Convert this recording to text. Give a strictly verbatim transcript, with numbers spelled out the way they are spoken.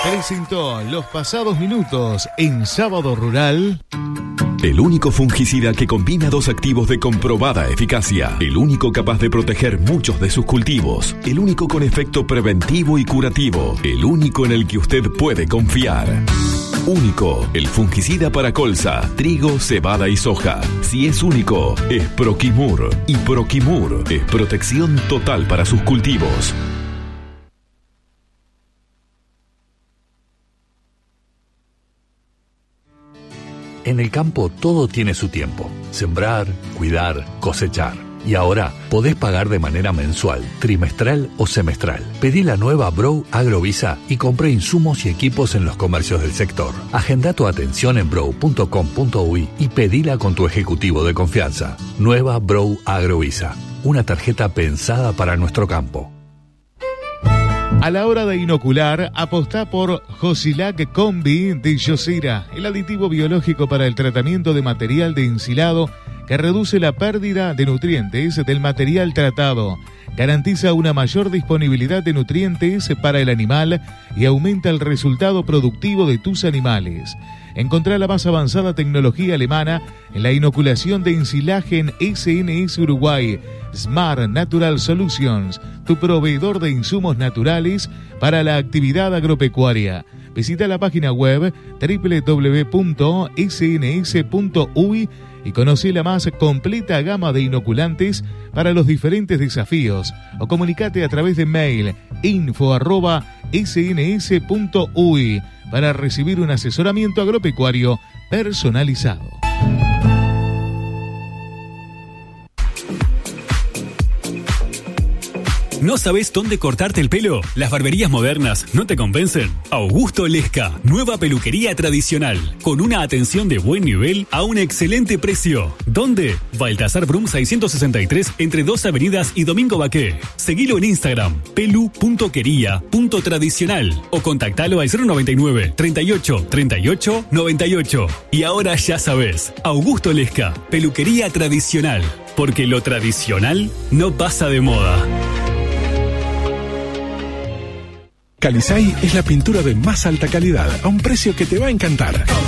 Presentó Los Pasados Minutos en Sábado Rural. El único fungicida que combina dos activos de comprobada eficacia. El único capaz de proteger muchos de sus cultivos. El único con efecto preventivo y curativo. El único en el que usted puede confiar. Único, el fungicida para colza, trigo, cebada y soja. Si es único, es Proquimur. Y Proquimur es protección total para sus cultivos. En el campo todo tiene su tiempo. Sembrar, cuidar, cosechar. Y ahora podés pagar de manera mensual, trimestral o semestral. Pedí la nueva Brow Agrovisa y compré insumos y equipos en los comercios del sector. Agenda tu atención en brow punto com punto uy y pedila con tu ejecutivo de confianza. Nueva Brow Agrovisa. Una tarjeta pensada para nuestro campo. A la hora de inocular, apostá por Josilac Combi de Yosera, el aditivo biológico para el tratamiento de material de ensilado que reduce la pérdida de nutrientes del material tratado, garantiza una mayor disponibilidad de nutrientes para el animal y aumenta el resultado productivo de tus animales. Encontrá la más avanzada tecnología alemana en la inoculación de ensilaje en S N S Uruguay. Smart Natural Solutions, tu proveedor de insumos naturales para la actividad agropecuaria. Visita la página web doble u doble u doble u punto s n s punto u y y conoce la más completa gama de inoculantes para los diferentes desafíos o comunicate a través de mail info arroba s n s punto u y para recibir un asesoramiento agropecuario personalizado. ¿No sabes dónde cortarte el pelo? ¿Las barberías modernas no te convencen? Augusto Lesca, nueva peluquería tradicional, con una atención de buen nivel a un excelente precio. ¿Dónde? Baltasar Brum seiscientos sesenta y tres, entre dos avenidas y Domingo Baqué. Seguilo en Instagram, pelu punto quería punto tradicional o contactalo al cero noventa y nueve, treinta y ocho, treinta y ocho, noventa y ocho. Y ahora ya sabes, Augusto Lesca, peluquería tradicional, porque lo tradicional no pasa de moda. Calisay es la pintura de más alta calidad a un precio que te va a encantar.